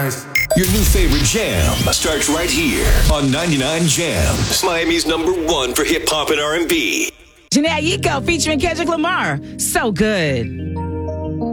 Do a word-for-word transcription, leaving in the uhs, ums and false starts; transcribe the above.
guys. Your new favorite jam starts right here on ninety-nine Jams, Miami's number one for hip hop and R and B. Jhené Aiko featuring Kendrick Lamar. So good.